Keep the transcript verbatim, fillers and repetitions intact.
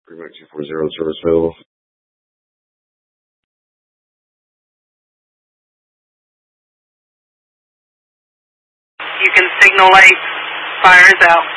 Fremont two four zero, service available. You can signal light, fire is out.